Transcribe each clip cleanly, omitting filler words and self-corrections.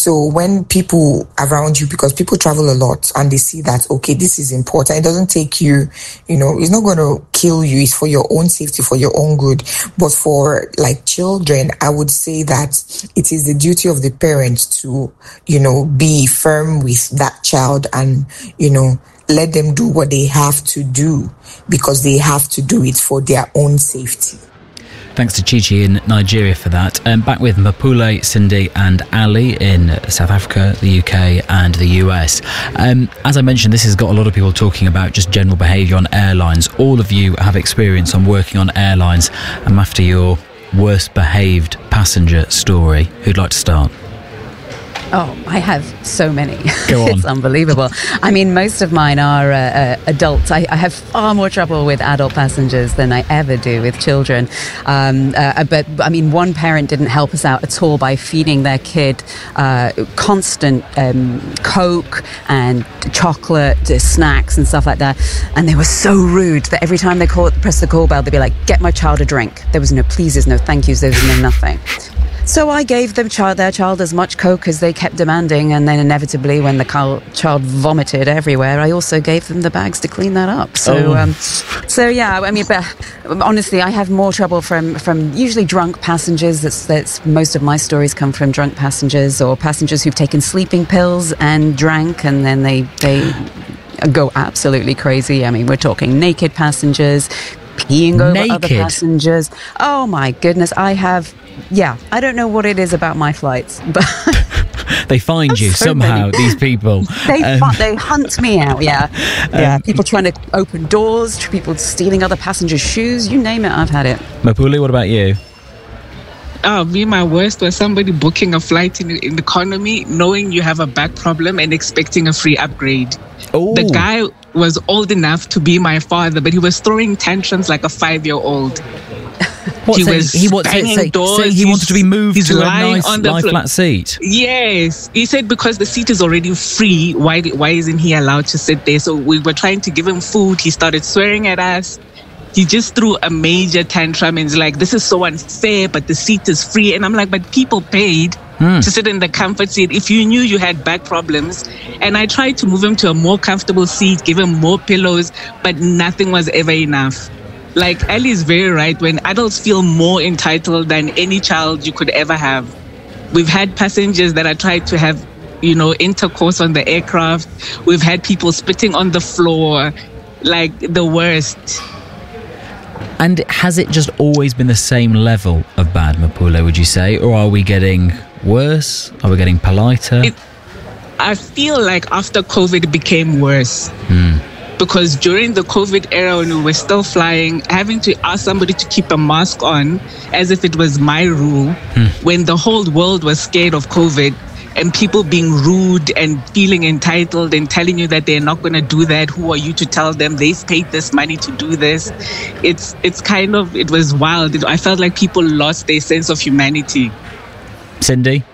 So when people around you, because people travel a lot and they see that, okay, this is important. It doesn't take you, it's not going to kill you. It's for your own safety, for your own good. But for like children, I would say that it is the duty of the parents to, be firm with that child and, let them do what they have to do because they have to do it for their own safety. Thanks to Chichi in Nigeria for that. Back with Mapule, Cindy and Ali in South Africa, the UK and the US. As I mentioned, this has got a lot of people talking about just general behaviour on airlines. All of you have experience on working on airlines. And after your worst behaved passenger story, who'd like to start? Oh, I have so many. Go on. It's unbelievable. I mean, most of mine are adults. I have far more trouble with adult passengers than I ever do with children. But, I mean, one parent didn't help us out at all by feeding their kid constant Coke and chocolate, snacks and stuff like that. And they were so rude that every time they pressed the call bell, they'd be like, get my child a drink. There was no pleases, no thank yous, there was no nothing. So I gave them their child as much Coke as they kept demanding, and then inevitably when the child vomited everywhere, I also gave them the bags to clean that up. So yeah, I mean, but honestly, I have more trouble from usually drunk passengers. That's most of my stories come from drunk passengers or passengers who've taken sleeping pills and drank, and then they go absolutely crazy. I mean, we're talking naked passengers, peeing over other passengers. Oh my goodness, I don't know what it is about my flights, but they find you somehow, these people. They hunt me out, yeah. People trying to open doors, people stealing other passengers' shoes, you name it, I've had it. Mapule, what about you? Oh, my worst was somebody booking a flight in economy, knowing you have a back problem and expecting a free upgrade. Oh. The guy was old enough to be my father, but he was throwing tantrums like a 5-year-old. He wanted to be moved to a nice lie flat seat. Yes, he said because the seat is already free, why isn't he allowed to sit there? So we were trying to give him food. He started swearing at us. He just threw a major tantrum and was like, this is so unfair, but the seat is free. And I'm like, but people paid to sit in the comfort seat. If you knew you had back problems. And I tried to move him to a more comfortable seat, give him more pillows, but nothing was ever enough. Like, Ali is very right. When adults feel more entitled than any child you could ever have. We've had passengers that are tried to have, intercourse on the aircraft. We've had people spitting on the floor, like the worst. And has it just always been the same level of bad, Mapule, would you say? Or are we getting worse? Are we getting politer? I feel like after COVID, it became worse. Because during the COVID era, when we were still flying, having to ask somebody to keep a mask on as if it was my rule, when the whole world was scared of COVID, and people being rude and feeling entitled and telling you that they're not going to do that. Who are you to tell them they've paid this money to do this? It was wild. I felt like people lost their sense of humanity. Cindy,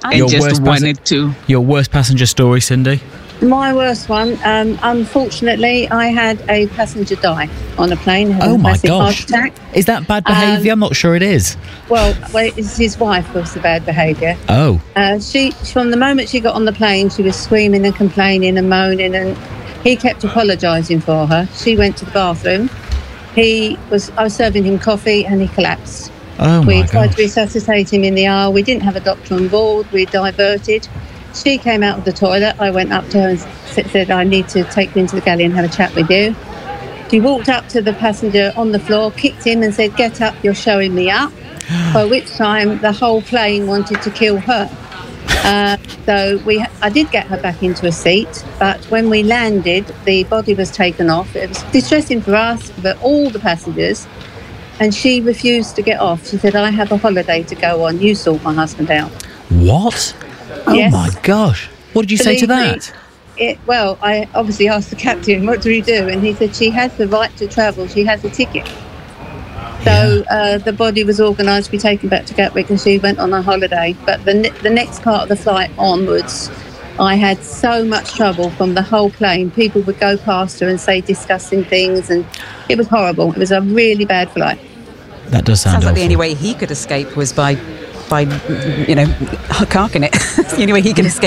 your worst passenger story, Cindy? My worst one, unfortunately, I had a passenger die on a plane. Oh my gosh. Heart attack. Is that bad behaviour? I'm not sure it is. Well, it's his wife was the bad behaviour. Oh. She, from the moment she got on the plane, she was screaming and complaining and moaning, and he kept apologising for her. She went to the bathroom. I was serving him coffee and he collapsed. Oh my We gosh. tried to resuscitate him in the aisle. We didn't have a doctor on board. We diverted. She came out of the toilet. I went up to her and said, I need to take you into the galley and have a chat with you. She walked up to the passenger on the floor, kicked him and said, get up, you're showing me up. By which time the whole plane wanted to kill her. I did get her back into a seat, but when we landed, the body was taken off. It was distressing for us, for all the passengers, and she refused to get off. She said, I have a holiday to go on. You sort my husband out. What? Oh Yes. my gosh. What did you say to that? I obviously asked the captain, what do we do? And he said, she has the right to travel. She has a ticket. So the body was organised to be taken back to Gatwick and she went on a holiday. But the next part of the flight onwards, I had so much trouble from the whole plane. People would go past her and say disgusting things, and it was horrible. It was a really bad flight. That does sound Sounds like awful. the only way he could escape was by carking it. It's the only way he can escape